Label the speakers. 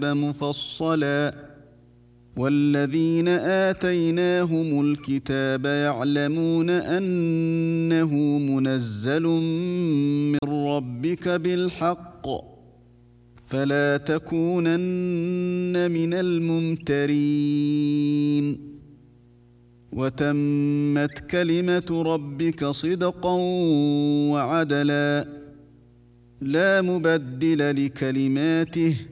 Speaker 1: مفصلا والذين آتيناهم الكتاب يعلمون أنه منزل من ربك بالحق فلا تكونن من الممترين وتمت كلمة ربك صدقا وعدلا لا مبدل لكلماته